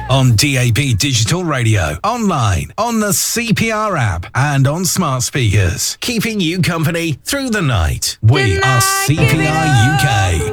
On DAB Digital Radio, online, on the CPR app, and on smart speakers. Keeping you company through the night. We are CPR UK.